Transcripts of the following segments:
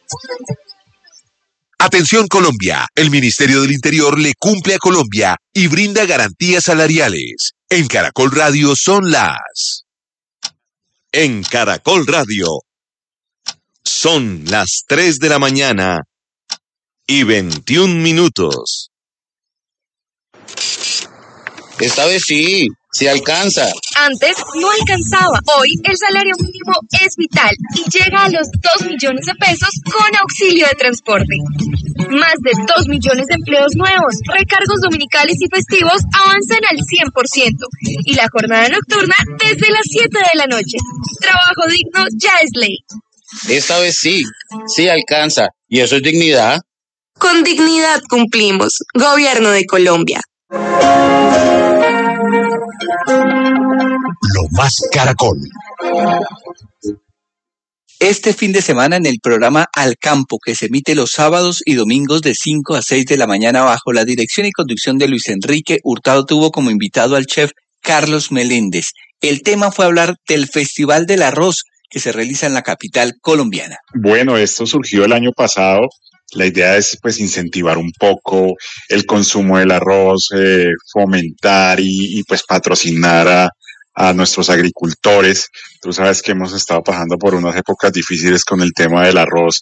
Atención Colombia, el Ministerio del Interior le cumple a Colombia y brinda garantías salariales. En Caracol Radio son las... En Caracol Radio son las 3 de la mañana y 21 minutos. Esta vez sí alcanza. Antes no alcanzaba. Hoy el salario mínimo es vital y llega a los 2 millones de pesos con auxilio de transporte. Más de 2 millones de empleos nuevos, recargos dominicales y festivos avanzan al 100% y la jornada nocturna desde las 7 de la noche. Trabajo digno ya es ley. Esta vez sí alcanza. ¿Y eso es dignidad? Con dignidad cumplimos. Gobierno de Colombia. Lo más Caracol. Este fin de semana en el programa Al Campo, que se emite los sábados y domingos de 5 a 6 de la mañana bajo la dirección y conducción de Luis Enrique Hurtado, tuvo como invitado al chef Carlos Meléndez. El tema fue hablar del Festival del Arroz que se realiza en la capital colombiana. Bueno, esto surgió el año pasado. La idea es pues incentivar un poco el consumo del arroz, fomentar y pues patrocinar a nuestros agricultores. Tú sabes que hemos estado pasando por unas épocas difíciles con el tema del arroz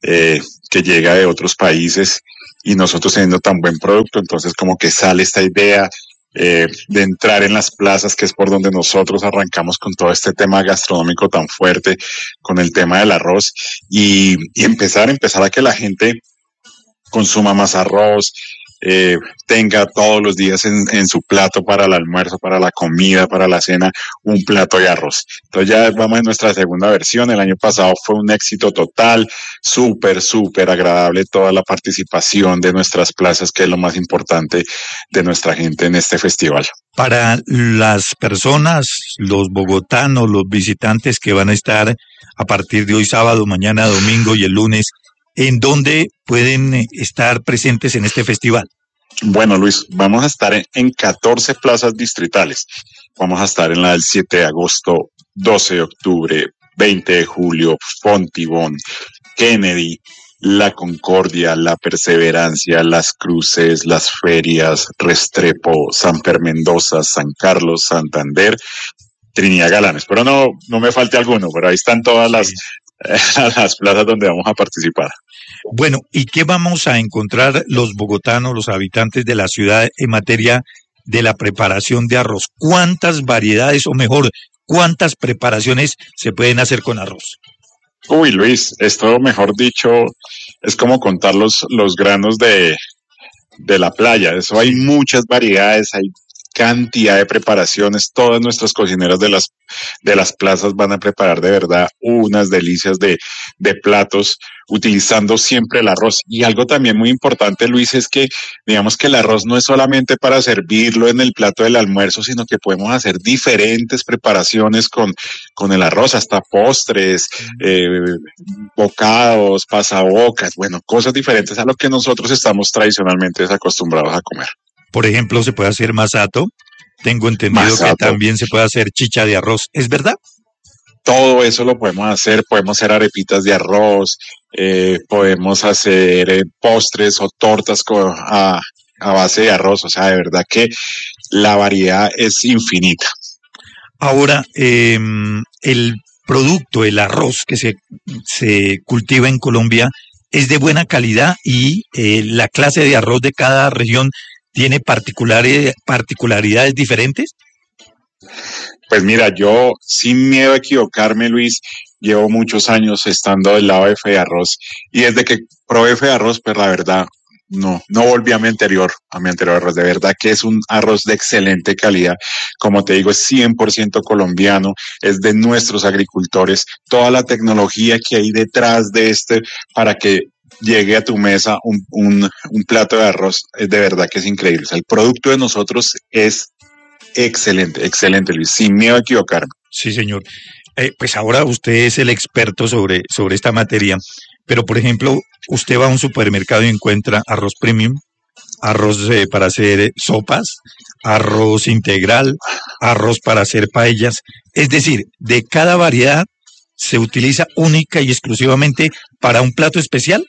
que llega de otros países y nosotros teniendo tan buen producto, entonces como que sale esta idea de entrar en las plazas, que es por donde nosotros arrancamos con todo este tema gastronómico tan fuerte, con el tema del arroz y empezar a que la gente consuma más arroz, tenga todos los días en su plato para el almuerzo, para la comida, para la cena, un plato de arroz. Entonces ya vamos en nuestra segunda versión. El año pasado fue un éxito total, súper agradable toda la participación de nuestras plazas, que es lo más importante de nuestra gente en este festival. Para las personas, los bogotanos, los visitantes que van a estar a partir de hoy sábado, mañana domingo y el lunes, ¿en dónde pueden estar presentes en este festival? Bueno, Luis, vamos a estar en 14 plazas distritales. Vamos a estar en la del 7 de agosto, 12 de octubre, 20 de julio, Fontibón, Kennedy, La Concordia, La Perseverancia, Las Cruces, Las Ferias, Restrepo, San Mendoza, San Carlos, Santander, Trinidad Galanes. Pero no me falte alguno, pero ahí están todas las plazas donde vamos a participar. Bueno, ¿y qué vamos a encontrar los bogotanos, los habitantes de la ciudad en materia de la preparación de arroz? ¿Cuántas variedades, o mejor, cuántas preparaciones se pueden hacer con arroz? Uy, Luis, esto, mejor dicho, es como contar los granos de la playa. Eso hay muchas variedades, hay cantidad de preparaciones. Todas nuestras cocineras de las plazas van a preparar de verdad unas delicias de platos utilizando siempre el arroz. Y algo también muy importante, Luis, es que digamos que el arroz no es solamente para servirlo en el plato del almuerzo, sino que podemos hacer diferentes preparaciones con el arroz, hasta postres, bocados, pasabocas, bueno, cosas diferentes a lo que nosotros estamos tradicionalmente acostumbrados a comer. Por ejemplo, se puede hacer masato. Tengo entendido que también se puede hacer chicha de arroz. ¿Es verdad? Todo eso lo podemos hacer arepitas de arroz, podemos hacer postres o tortas a base de arroz. O sea, de verdad que la variedad es infinita. Ahora, el producto, el arroz que se cultiva en Colombia es de buena calidad y la clase de arroz de cada región tiene particularidades diferentes. Pues mira, yo sin miedo a equivocarme, Luis, llevo muchos años estando del lado de Fede Arroz y desde que probé Fede Arroz, pues la verdad no volví a mi anterior arroz. De verdad que es un arroz de excelente calidad. Como te digo, es 100% colombiano, es de nuestros agricultores. Toda la tecnología que hay detrás de para que llegue a tu mesa un plato de arroz, es de verdad que es increíble. O sea, el producto de nosotros es excelente, Luis, sin miedo a equivocarme. Sí, señor. Pues ahora usted es el experto sobre esta materia, pero por ejemplo, usted va a un supermercado y encuentra arroz premium, arroz para hacer sopas, arroz integral, arroz para hacer paellas, es decir, de cada variedad se utiliza única y exclusivamente para un plato especial?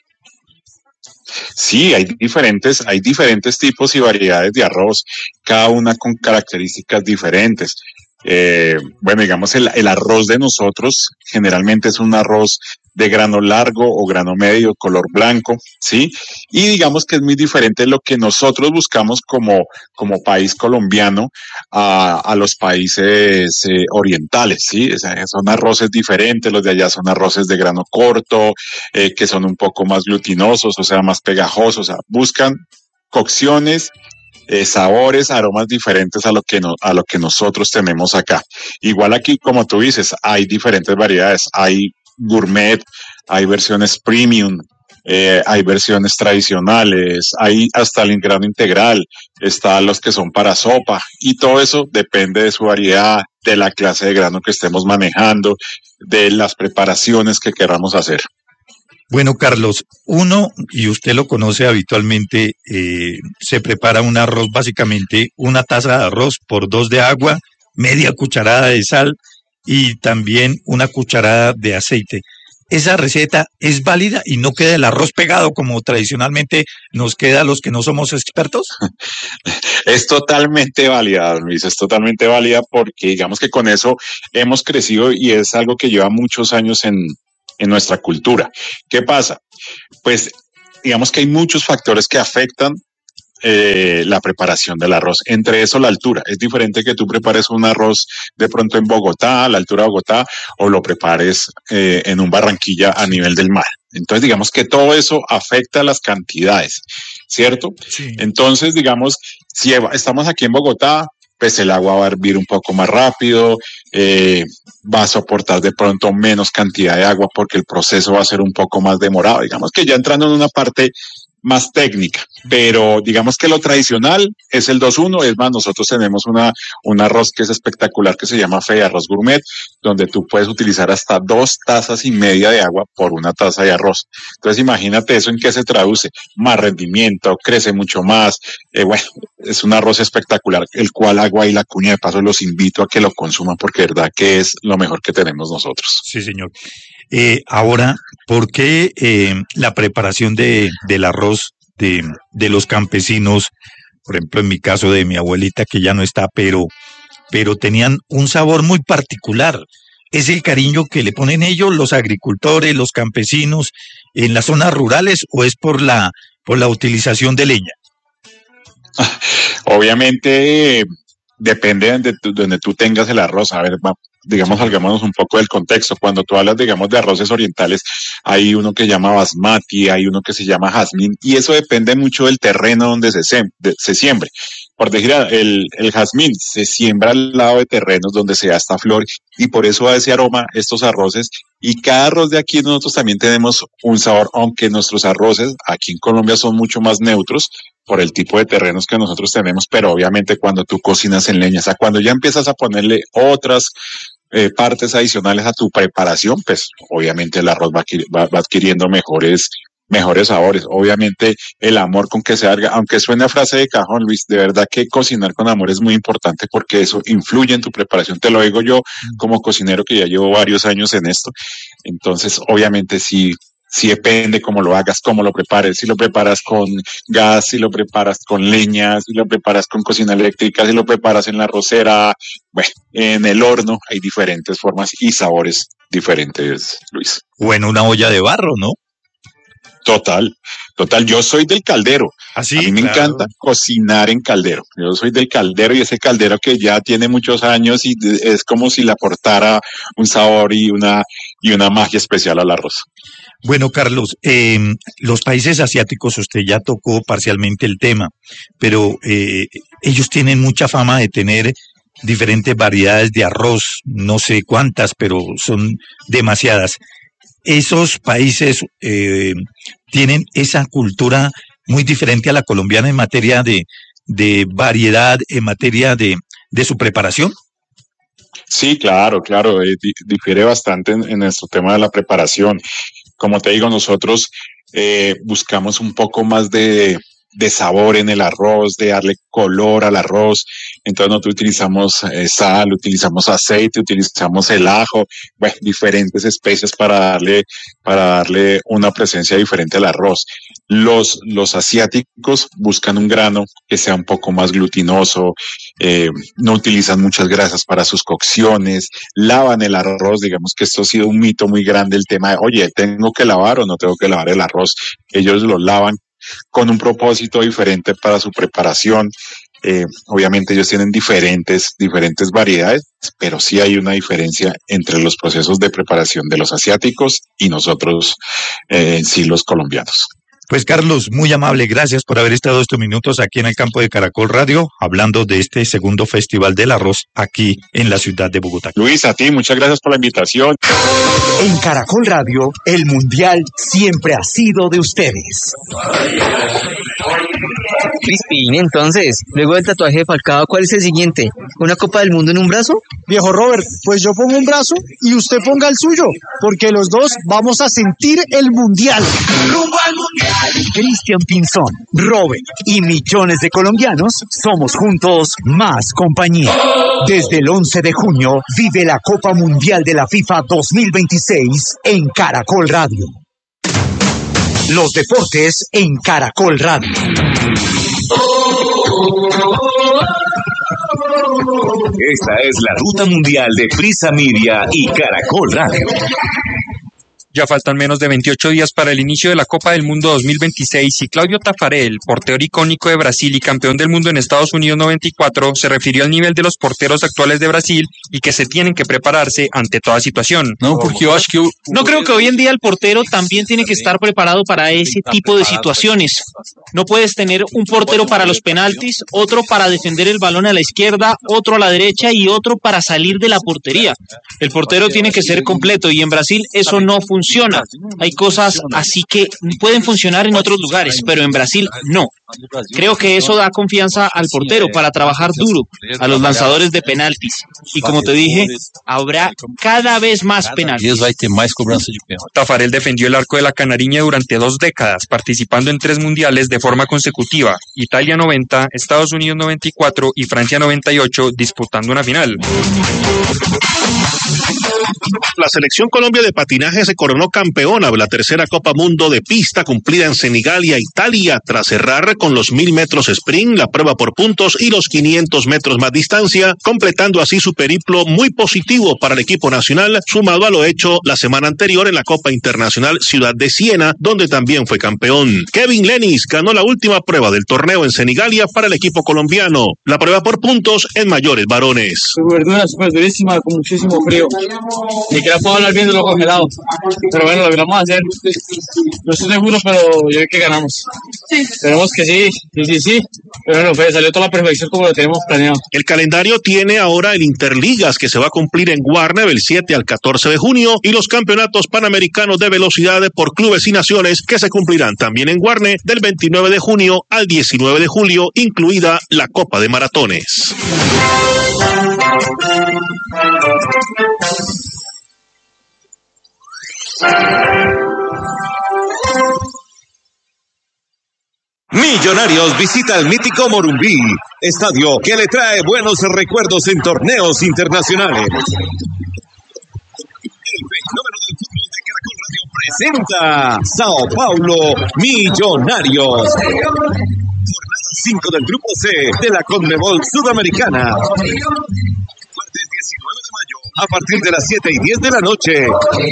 Sí, hay diferentes tipos y variedades de arroz, cada una con características diferentes. Bueno, digamos, el arroz de nosotros generalmente es un arroz de grano largo o grano medio, color blanco, ¿sí? Y digamos que es muy diferente lo que nosotros buscamos como país colombiano a los países orientales, ¿sí? O sea, son arroces diferentes, los de allá son arroces de grano corto, que son un poco más glutinosos, o sea, más pegajosos, o sea, buscan cocciones, sabores, aromas diferentes a lo que nosotros tenemos acá. Igual aquí, como tú dices, hay diferentes variedades, hay gourmet, hay versiones premium, hay versiones tradicionales, hay hasta el grano integral, están los que son para sopa, y todo eso depende de su variedad, de la clase de grano que estemos manejando, de las preparaciones que queramos hacer. Bueno, Carlos, uno, y usted lo conoce habitualmente, se prepara un arroz, básicamente una taza de arroz por 2 de agua, media cucharada de sal y también una cucharada de aceite. ¿Esa receta es válida y no queda el arroz pegado como tradicionalmente nos queda a los que no somos expertos? Es totalmente válida, Luis, es totalmente válida porque digamos que con eso hemos crecido y es algo que lleva muchos años en nuestra cultura. ¿Qué pasa? Pues digamos que hay muchos factores que afectan la preparación del arroz, entre eso la altura. Es diferente que tú prepares un arroz de pronto en Bogotá, a la altura de Bogotá, o lo prepares en un Barranquilla a nivel del mar. Entonces, digamos que todo eso afecta las cantidades, ¿cierto? Sí. Entonces, digamos, si estamos aquí en Bogotá, pues el agua va a hervir un poco más rápido, va a soportar de pronto menos cantidad de agua porque el proceso va a ser un poco más demorado. Digamos que ya entrando en una parte más técnica, pero digamos que lo tradicional es el 2-1, es más, nosotros tenemos un arroz que es espectacular que se llama Fe Arroz Gourmet, donde tú puedes utilizar hasta 2 tazas y media de agua por una taza de arroz. Entonces imagínate eso en qué se traduce, más rendimiento, crece mucho más, bueno, es un arroz espectacular, el cual hago ahí la cuña de paso, los invito a que lo consuman porque de verdad que es lo mejor que tenemos nosotros. Sí, señor. Ahora, ¿por qué la preparación del arroz de los campesinos, por ejemplo, en mi caso de mi abuelita que ya no está, pero tenían un sabor muy particular? ¿Es el cariño que le ponen ellos, los agricultores, los campesinos, en las zonas rurales, o es por la utilización de leña? Obviamente depende de donde tú tengas el arroz. A ver, digamos, salgámonos un poco del contexto. Cuando tú hablas, digamos, de arroces orientales, hay uno que se llama basmati, hay uno que se llama jazmín, y eso depende mucho del terreno donde se siembre. Por decir, el jazmín se siembra al lado de terrenos donde se da esta flor y por eso da ese aroma estos arroces. Y cada arroz de aquí nosotros también tenemos un sabor, aunque nuestros arroces aquí en Colombia son mucho más neutros por el tipo de terrenos que nosotros tenemos, pero obviamente cuando tú cocinas en leña, o sea, cuando ya empiezas a ponerle otras partes adicionales a tu preparación, pues obviamente el arroz va adquiriendo mejores sabores. Obviamente el amor con que se haga, aunque suene a frase de cajón, Luis, de verdad que cocinar con amor es muy importante porque eso influye en tu preparación. Te lo digo yo como cocinero que ya llevo varios años en esto. Entonces, obviamente sí depende cómo lo hagas, cómo lo prepares, si lo preparas con gas, si lo preparas con leña, si lo preparas con cocina eléctrica, si lo preparas en la arrocera, bueno, en el horno, hay diferentes formas y sabores diferentes, Luis. O en una olla de barro, ¿no? Total. Yo soy del caldero. Así, a mí me encanta cocinar en caldero. Yo soy del caldero y ese caldero que ya tiene muchos años y es como si le aportara un sabor y una magia especial al arroz. Bueno, Carlos, los países asiáticos, usted ya tocó parcialmente el tema, pero ellos tienen mucha fama de tener diferentes variedades de arroz, no sé cuántas, pero son demasiadas. Esos países tienen esa cultura muy diferente a la colombiana en materia de variedad, en materia de su preparación. Sí, claro, difiere bastante en nuestro tema de la preparación. Como te digo, nosotros buscamos un poco más de sabor en el arroz, de darle color al arroz. Entonces nosotros utilizamos sal, utilizamos aceite, utilizamos el ajo, bueno, diferentes especies para darle una presencia diferente al arroz. Los asiáticos buscan un grano que sea un poco más glutinoso, no utilizan muchas grasas para sus cocciones, lavan el arroz, digamos que esto ha sido un mito muy grande, el tema de, oye, ¿tengo que lavar o no tengo que lavar el arroz? Ellos lo lavan con un propósito diferente para su preparación. Obviamente ellos tienen diferentes variedades, pero sí hay una diferencia entre los procesos de preparación de los asiáticos y nosotros en sí los colombianos. Pues Carlos, muy amable, gracias por haber estado estos minutos aquí en el campo de Caracol Radio, hablando de este segundo Festival del Arroz aquí en la ciudad de Bogotá. Luis, a ti, muchas gracias por la invitación. En Caracol Radio, el Mundial siempre ha sido de ustedes. Crispin, entonces, luego del tatuaje de Falcao, ¿cuál es el siguiente? ¿Una Copa del Mundo en un brazo? Viejo Robert, pues yo pongo un brazo y usted ponga el suyo, porque los dos vamos a sentir el Mundial. ¡Rumbo al Mundial! Cristian Pinzón, Robert y millones de colombianos somos juntos más compañía. Desde el 11 de junio vive la Copa Mundial de la FIFA 2026 en Caracol Radio. Los deportes en Caracol Radio. Esta es la ruta mundial de Prisa Media y Caracol Radio. Ya faltan menos de 28 días para el inicio de la Copa del Mundo 2026 y Claudio Tafarel, portero icónico de Brasil y campeón del mundo en Estados Unidos 94, se refirió al nivel de los porteros actuales de Brasil y que se tienen que prepararse ante toda situación. No creo que hoy en día el portero también tiene que estar preparado para ese tipo de situaciones. No puedes tener un portero para los penaltis, otro para defender el balón a la izquierda, otro a la derecha y otro para salir de la portería. El portero tiene que ser completo y en Brasil eso no funciona. Hay cosas así que pueden funcionar en otros lugares, pero en Brasil no. Creo que eso da confianza al portero para trabajar duro, a los lanzadores de penaltis. Y como te dije, habrá cada vez más penaltis. Tafarel defendió el arco de la Canariña durante 2 décadas, participando en 3 mundiales de forma consecutiva: Italia 90, Estados Unidos 94 y Francia 98, disputando una final. La selección Colombia de patinaje se coronó campeona de la tercera Copa Mundo de pista cumplida en Senigalia, Italia, tras cerrar con los 1000 metros sprint, la prueba por puntos y los 500 metros más distancia, completando así su periplo muy positivo para el equipo nacional, sumado a lo hecho la semana anterior en la Copa Internacional Ciudad de Siena, donde también fue campeón. Kevin Lenis ganó la última prueba del torneo en Senigalia para el equipo colombiano, la prueba por puntos en mayores varones. Súper dura, súper durísima, con muchísimo frío. Ni siquiera puedo hablar bien de lo congelado. Pero bueno, lo logramos hacer. No estoy seguro, pero yo creo que ganamos. Esperemos que sí. Pero bueno, pues salió toda la perfección como lo tenemos planeado. El calendario tiene ahora el Interligas, que se va a cumplir en Warner del 7 al 14 de junio, y los campeonatos panamericanos de velocidad por clubes y naciones, que se cumplirán también en Warner del 29 de junio al 19 de julio, incluida la Copa de Maratones. Millonarios visita el mítico Morumbí, estadio que le trae buenos recuerdos en torneos internacionales. El fenómeno del fútbol de Caracol Radio presenta Sao Paulo Millonarios. Jornada 5 del Grupo C de la Conmebol Sudamericana. Martes 19 de mayo, a partir de las 7:10 de la noche.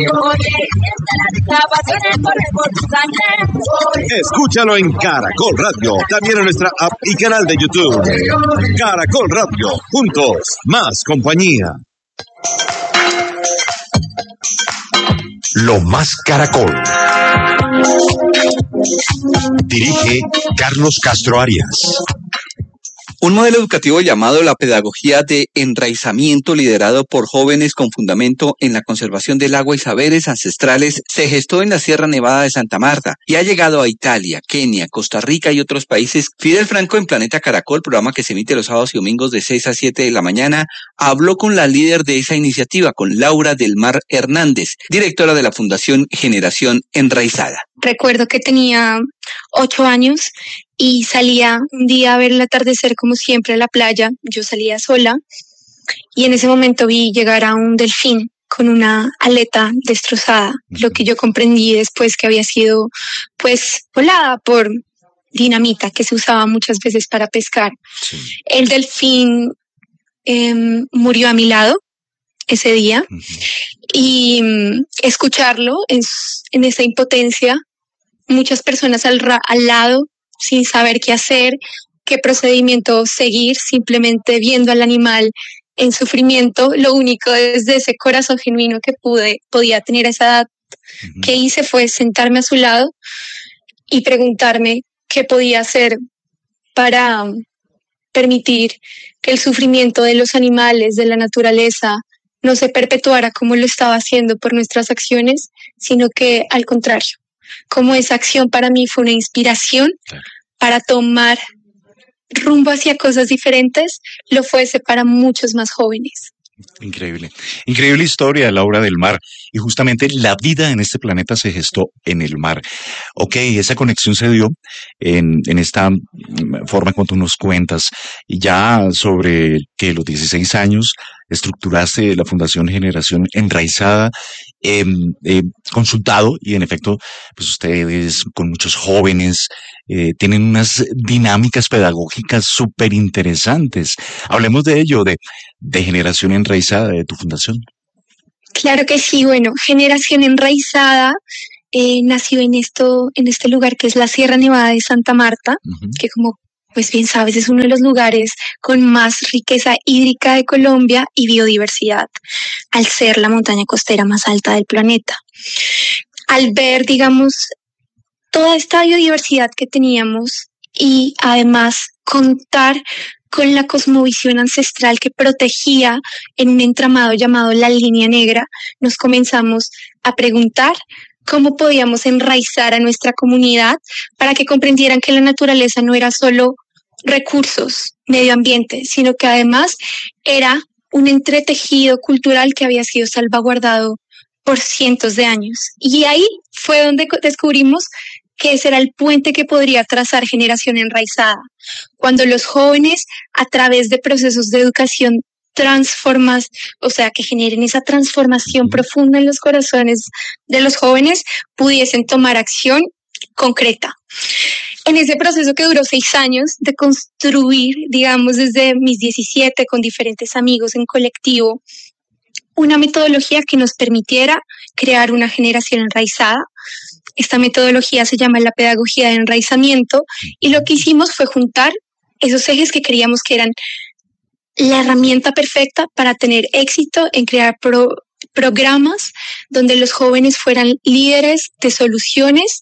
Escúchalo en Caracol Radio, también en nuestra app y canal de YouTube. Caracol Radio, juntos, más compañía. Lo más Caracol. Dirige Carlos Castro Arias. Un modelo educativo llamado la pedagogía de enraizamiento, liderado por jóvenes con fundamento en la conservación del agua y saberes ancestrales, se gestó en la Sierra Nevada de Santa Marta y ha llegado a Italia, Kenia, Costa Rica y otros países. Fidel Franco, en Planeta Caracol, programa que se emite los sábados y domingos de 6 a 7 de la mañana, habló con la líder de esa iniciativa, con Laura del Mar Hernández, directora de la Fundación Generación Enraizada. Recuerdo que tenía 8 años y salía un día a ver el atardecer como siempre a la playa. Yo salía sola y en ese momento vi llegar a un delfín con una aleta destrozada, lo que yo comprendí después que había sido pues volada por dinamita que se usaba muchas veces para pescar. El delfín murió a mi lado ese día y escucharlo en esa impotencia, muchas personas al lado sin saber qué hacer, qué procedimiento seguir, simplemente viendo al animal en sufrimiento. Lo único desde ese corazón genuino que podía tener a esa edad que hice fue sentarme a su lado y preguntarme qué podía hacer para permitir que el sufrimiento de los animales, de la naturaleza, no se perpetuara como lo estaba haciendo por nuestras acciones, sino que al contrario, como esa acción para mí fue una inspiración para tomar rumbo hacia cosas diferentes, lo fuese para muchos más jóvenes. Increíble. Increíble historia, Laura del Mar. Y justamente la vida en este planeta se gestó en el mar. Ok, esa conexión se dio en esta forma como tú nos cuentas. Y ya sobre que los 16 años estructuraste la Fundación Generación Enraizada, consultado y en efecto, pues ustedes con muchos jóvenes tienen unas dinámicas pedagógicas súper interesantes. Hablemos de ello, de Generación Enraizada, de tu fundación. Claro que sí. Bueno, Generación Enraizada nació en este lugar que es la Sierra Nevada de Santa Marta, que como pues bien sabes es uno de los lugares con más riqueza hídrica de Colombia y biodiversidad, al ser la montaña costera más alta del planeta. Al ver, digamos, toda esta biodiversidad que teníamos y además contar con la cosmovisión ancestral que protegía en un entramado llamado la Línea Negra, nos comenzamos a preguntar cómo podíamos enraizar a nuestra comunidad para que comprendieran que la naturaleza no era solo recursos, medio ambiente, sino que además era un entretejido cultural que había sido salvaguardado por cientos de años. Y ahí fue donde descubrimos que ese era el puente que podría trazar Generación Enraizada. Cuando los jóvenes, a través de procesos de educación o sea, que generen esa transformación profunda en los corazones de los jóvenes, pudiesen tomar acción concreta. En ese proceso que duró 6 años de construir, digamos, desde mis 17 con diferentes amigos en colectivo, una metodología que nos permitiera crear una generación enraizada. Esta metodología se llama la pedagogía de enraizamiento y lo que hicimos fue juntar esos ejes que creíamos que eran la herramienta perfecta para tener éxito en crear programas donde los jóvenes fueran líderes de soluciones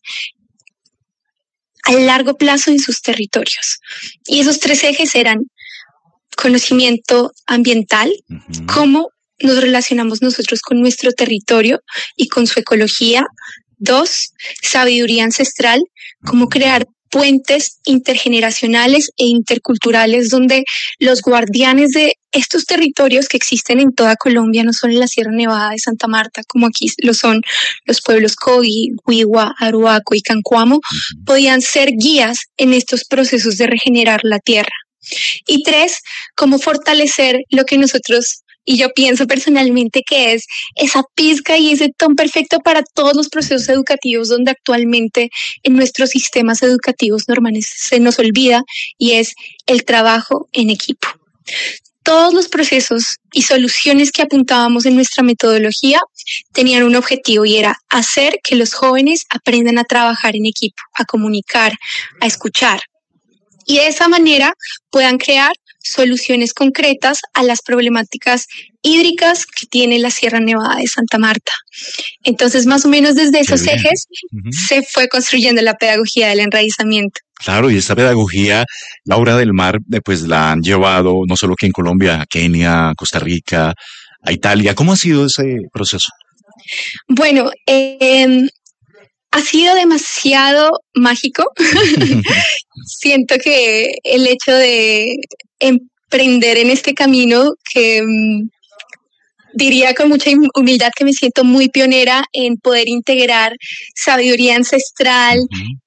a largo plazo en sus territorios. Y esos 3 ejes eran conocimiento ambiental, cómo nos relacionamos nosotros con nuestro territorio y con su ecología. 2, sabiduría ancestral, cómo crear puentes intergeneracionales e interculturales donde los guardianes de estos territorios que existen en toda Colombia, no solo en la Sierra Nevada de Santa Marta, como aquí lo son los pueblos Cogi, Huigua, Aruaco y Cancuamo, podían ser guías en estos procesos de regenerar la tierra. Y 3, cómo fortalecer lo que nosotros, y yo pienso personalmente que es esa pizca y ese ton perfecto para todos los procesos educativos donde actualmente en nuestros sistemas educativos normales se nos olvida, y es el trabajo en equipo. Todos los procesos y soluciones que apuntábamos en nuestra metodología tenían un objetivo y era hacer que los jóvenes aprendan a trabajar en equipo, a comunicar, a escuchar. Y de esa manera puedan crear soluciones concretas a las problemáticas hídricas que tiene la Sierra Nevada de Santa Marta. Entonces, más o menos desde esos ejes se fue construyendo la pedagogía del enraizamiento. Claro, y esta pedagogía, Laura del Mar, pues la han llevado no solo aquí en Colombia, a Kenia, a Costa Rica, a Italia. ¿Cómo ha sido ese proceso? Bueno, ha sido demasiado mágico. Siento que el hecho de emprender en este camino, que diría con mucha humildad que me siento muy pionera en poder integrar sabiduría ancestral,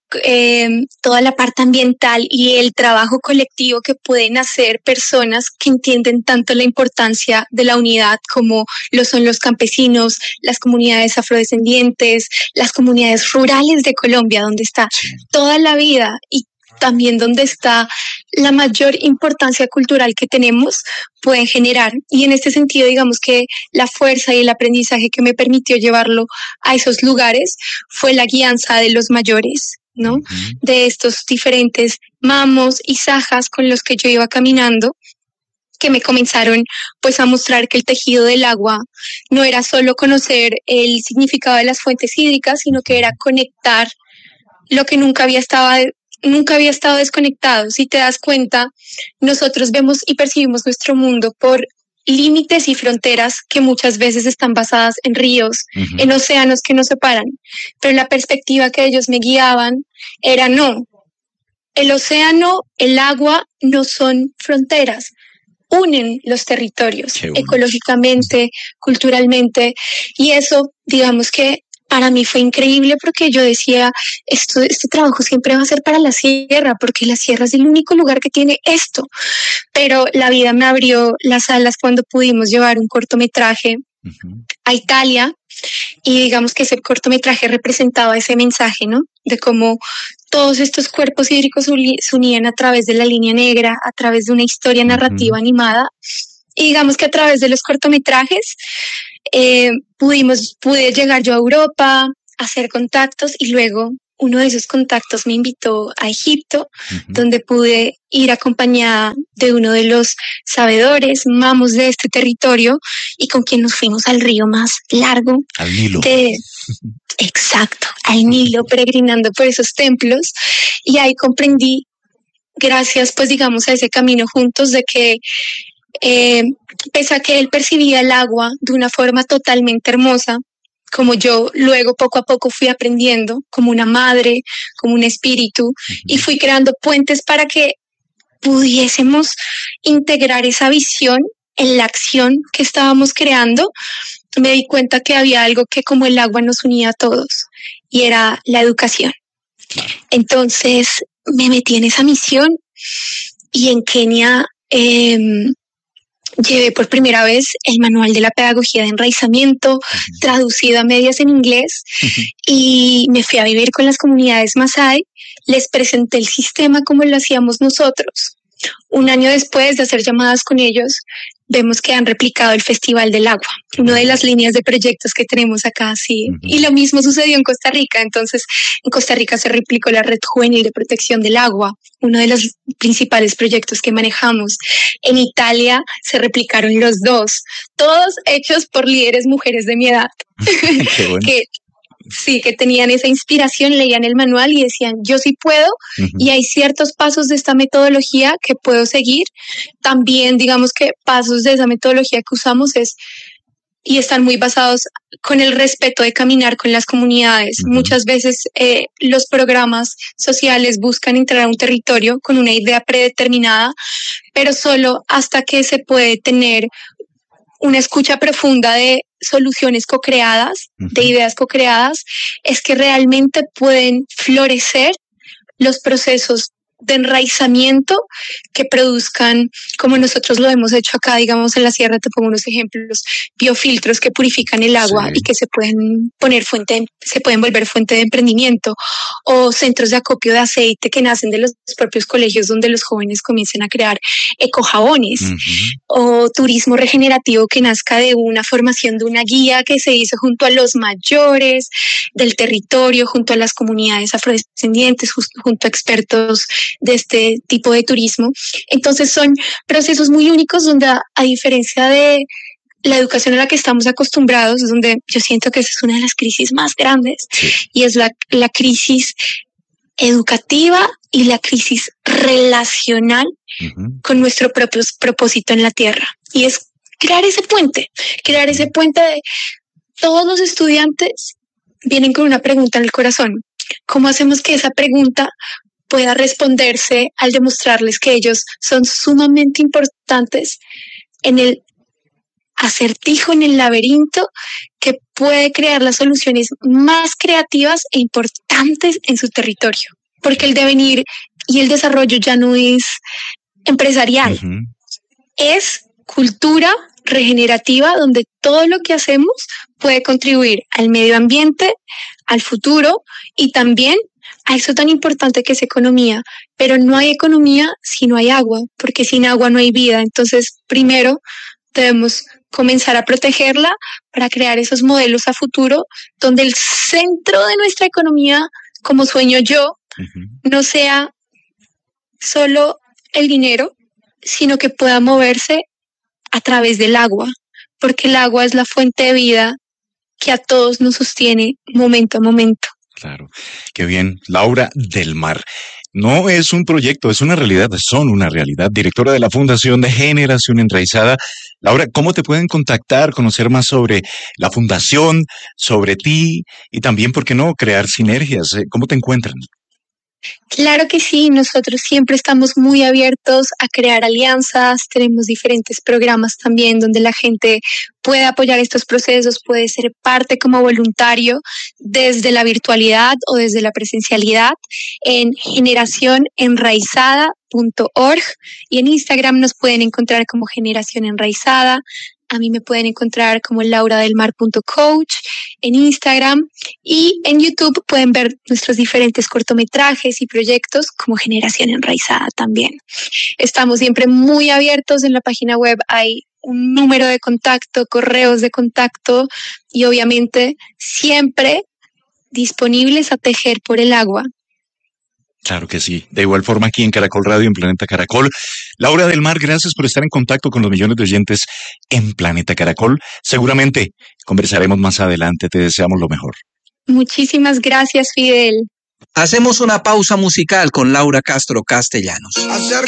toda la parte ambiental y el trabajo colectivo que pueden hacer personas que entienden tanto la importancia de la unidad como lo son los campesinos, las comunidades afrodescendientes, las comunidades rurales de Colombia, donde está toda la vida y también donde está la mayor importancia cultural que tenemos, pueden generar. Y en este sentido, digamos que la fuerza y el aprendizaje que me permitió llevarlo a esos lugares fue la guianza de los mayores, ¿no? De estos diferentes mamos y sajas con los que yo iba caminando, que me comenzaron pues a mostrar que el tejido del agua no era solo conocer el significado de las fuentes hídricas, sino que era conectar lo que nunca había estado desconectado. Si te das cuenta, nosotros vemos y percibimos nuestro mundo por límites y fronteras que muchas veces están basadas en ríos, en océanos que nos separan. Pero la perspectiva que ellos me guiaban era no. El océano, el agua no son fronteras, unen los territorios ecológicamente, culturalmente, y eso, digamos que para mí fue increíble porque yo decía, este trabajo siempre va a ser para la sierra, porque la sierra es el único lugar que tiene esto. Pero la vida me abrió las alas cuando pudimos llevar un cortometraje a Italia, y digamos que ese cortometraje representaba ese mensaje, ¿no? De cómo todos estos cuerpos hídricos se unían a través de la línea negra, a través de una historia narrativa animada, y digamos que a través de los cortometrajes pude llegar yo a Europa, hacer contactos, y luego uno de esos contactos me invitó a Egipto, donde pude ir acompañada de uno de los sabedores, mamos de este territorio, y con quien nos fuimos al río más largo. Al Nilo. Exacto, al Nilo, peregrinando por esos templos, y ahí comprendí, gracias pues digamos a ese camino juntos, de que pese a que él percibía el agua de una forma totalmente hermosa, como yo luego poco a poco fui aprendiendo, como una madre, como un espíritu, y fui creando puentes para que pudiésemos integrar esa visión en la acción que estábamos creando. Me di cuenta que había algo que como el agua nos unía a todos, y era la educación. Entonces me metí en esa misión, y en Kenia llevé por primera vez el manual de la pedagogía de enraizamiento, traducido a medias en inglés, y me fui a vivir con las comunidades Masái. Les presenté el sistema como lo hacíamos nosotros. Un año después de hacer llamadas con ellos, vemos que han replicado el Festival del Agua, una de las líneas de proyectos que tenemos acá, sí. Y lo mismo sucedió en Costa Rica. Entonces, en Costa Rica se replicó la Red Juvenil de Protección del Agua, uno de los principales proyectos que manejamos. En Italia se replicaron los dos, todos hechos por líderes mujeres de mi edad. Qué bueno. que tenían esa inspiración, leían el manual y decían, yo sí puedo, y hay ciertos pasos de esta metodología que puedo seguir. También, digamos que pasos de esa metodología que usamos y están muy basados con el respeto de caminar con las comunidades. Muchas veces los programas sociales buscan entrar a un territorio con una idea predeterminada, pero solo hasta que se puede tener una escucha profunda de soluciones co-creadas, de ideas co-creadas, es que realmente pueden florecer los procesos de enraizamiento que produzcan, como nosotros lo hemos hecho acá, digamos en la sierra. Te pongo unos ejemplos: biofiltros que purifican el agua y que se pueden volver fuente de emprendimiento, o centros de acopio de aceite que nacen de los propios colegios donde los jóvenes comiencen a crear ecojabones, o turismo regenerativo que nazca de una formación de una guía que se hizo junto a los mayores del territorio, junto a las comunidades afrodescendientes, junto a expertos de este tipo de turismo. Entonces son procesos muy únicos donde, a diferencia de la educación a la que estamos acostumbrados, es donde yo siento que esa es una de las crisis más grandes, y es la crisis educativa y la crisis relacional con nuestro propio propósito en la tierra. Y es crear ese puente de todos los estudiantes vienen con una pregunta en el corazón. ¿Cómo hacemos que esa pregunta pueda responderse al demostrarles que ellos son sumamente importantes en el acertijo, en el laberinto que puede crear las soluciones más creativas e importantes en su territorio, porque el devenir y el desarrollo ya no es empresarial, es cultura regenerativa donde todo lo que hacemos puede contribuir al medio ambiente, al futuro y también a eso tan importante que es economía. Pero no hay economía si no hay agua, porque sin agua no hay vida. Entonces, primero debemos comenzar a protegerla para crear esos modelos a futuro donde el centro de nuestra economía, como sueño yo, no sea solo el dinero, sino que pueda moverse a través del agua, porque el agua es la fuente de vida que a todos nos sostiene momento a momento. Claro, qué bien. Laura del Mar. No es un proyecto, es una realidad, son una realidad. Directora de la Fundación de Generación Enraizada. Laura, ¿cómo te pueden contactar, conocer más sobre la fundación, sobre ti y también, por qué no, crear sinergias? ¿Cómo te encuentran? Claro que sí, nosotros siempre estamos muy abiertos a crear alianzas, tenemos diferentes programas también donde la gente puede apoyar estos procesos, puede ser parte como voluntario desde la virtualidad o desde la presencialidad en generacionenraizada.org y en Instagram nos pueden encontrar como Generación Enraizada. A mí me pueden encontrar como lauradelmar.coach en Instagram y en YouTube pueden ver nuestros diferentes cortometrajes y proyectos como Generación Enraizada también. Estamos siempre muy abiertos, en la página web hay un número de contacto, correos de contacto y obviamente siempre disponibles a tejer por el agua. Claro que sí. De igual forma aquí en Caracol Radio, en Planeta Caracol. Laura del Mar, gracias por estar en contacto con los millones de oyentes en Planeta Caracol. Seguramente conversaremos más adelante. Te deseamos lo mejor. Muchísimas gracias, Fidel. Hacemos una pausa musical con Laura Castro Castellanos.